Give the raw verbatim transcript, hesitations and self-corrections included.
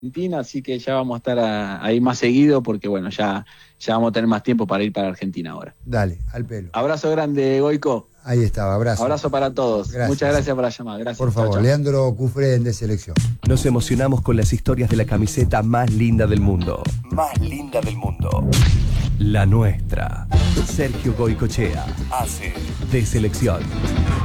Argentina, así que ya vamos a estar a- ahí más seguido porque bueno, ya, ya vamos a tener más tiempo para ir para Argentina ahora. Dale, al pelo. Abrazo grande, Goico. Ahí estaba, abrazo. Abrazo para todos. Gracias. Muchas gracias por la llamada. Gracias. Por Chau, favor, chau. Leandro Cufrén de Selección. Nos emocionamos con las historias de la camiseta más linda del mundo. Más linda del mundo. La nuestra. Sergio Goicochea hace de Selección.